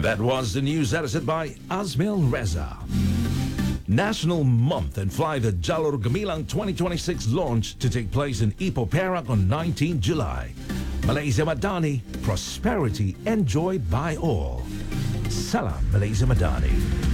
And that was the news edited by Azmil Reza. National Month and Fly the Jalur Gemilang 2026 launch to take place in Ipoh Perak on 19 July. Malaysia Madani, prosperity enjoyed by all. Salam Malaysia Madani.